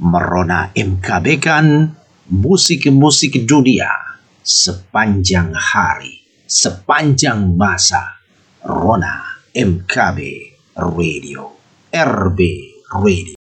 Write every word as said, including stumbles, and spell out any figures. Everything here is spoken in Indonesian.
Merona M K B kan musik-musik dunia sepanjang hari, sepanjang masa. Rona M K B Radio, R B Radio.